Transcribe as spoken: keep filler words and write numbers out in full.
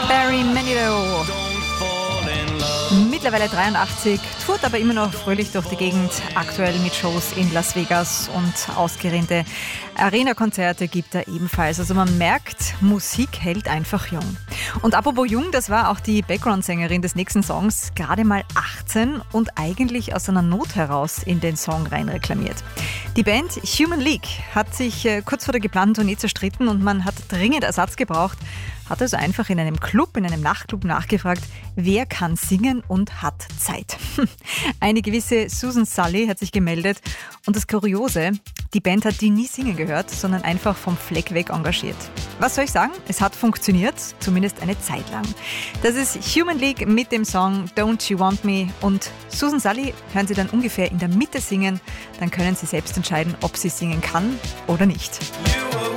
Barry Manilow. Mittlerweile dreiundachtzig, tourt aber immer noch fröhlich durch die Gegend, aktuell mit Shows in Las Vegas und ausgedehnte Arena-Konzerte gibt er ebenfalls. Also man merkt, Musik hält einfach jung. Und apropos jung, das war auch die Background-Sängerin des nächsten Songs, gerade mal achtzehn und eigentlich aus einer Not heraus in den Song rein reklamiert. Die Band Human League hat sich kurz vor der geplanten Tournee zerstritten und man hat dringend Ersatz gebraucht, hat also einfach in einem Club, in einem Nachtclub nachgefragt, wer kann singen und hat Zeit. Eine gewisse Susan Sully hat sich gemeldet und das Kuriose, die Band hat die nie singen gehört, sondern einfach vom Fleck weg engagiert. Was soll ich sagen? Es hat funktioniert, zumindest eine Zeit lang. Das ist Human League mit dem Song Don't You Want Me und Susan Sully hören Sie dann ungefähr in der Mitte singen, dann können Sie selbst entscheiden, ob sie singen kann oder nicht.